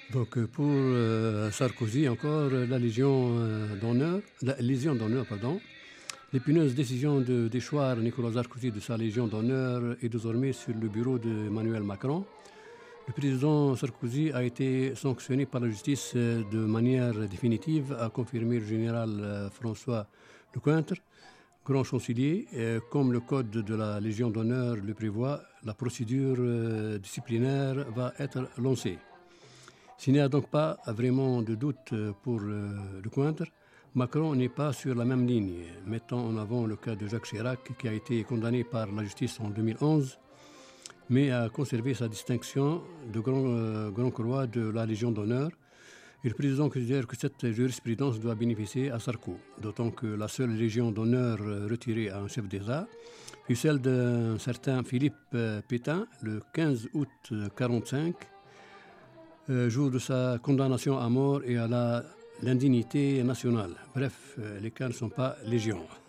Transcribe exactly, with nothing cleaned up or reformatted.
Donc euh, pour euh, Sarkozy encore, euh, la Légion euh, d'honneur, la Légion d'honneur, pardon, l'épineuse décision de déchoir Nicolas Sarkozy de sa Légion d'honneur est désormais sur le bureau d'Emmanuel Macron. Le président Sarkozy a été sanctionné par la justice euh, de manière définitive, a confirmé le général euh, François Lecointre, grand chancelier. Euh, comme le code de la Légion d'honneur le prévoit, la procédure euh, disciplinaire va être lancée. S'il n'y a donc pas vraiment de doute pour euh, Lecointre, Macron n'est pas sur la même ligne, mettant en avant le cas de Jacques Chirac qui a été condamné par la justice en deux mille onze, mais a conservé sa distinction de grand, euh, grand croix de la Légion d'honneur. Et le président considère que cette jurisprudence doit bénéficier à Sarko, d'autant que la seule Légion d'honneur retirée à un chef d'État fut celle d'un certain Philippe Pétain le quinze août mille neuf cent quarante-cinq, jour de sa condamnation à mort et à la, l'indignité nationale. Bref, les cas ne sont pas légion.